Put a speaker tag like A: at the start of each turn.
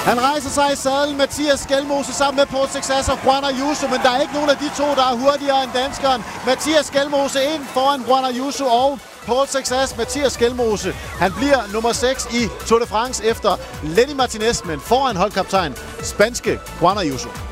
A: Han rejser sig i sadlen, Mathias Skelmose sammen med Paul Sexas og Juan Ayuso, men der er ikke nogen af de to, der er hurtigere end danskeren. Mathias Skelmose ind foran Juan Ayuso og Paul Sexas. Mathias Skelmose, han bliver nummer 6 i Tour de France efter Lenny Martinez, men foran holdkaptajn spanske Juan Ayuso.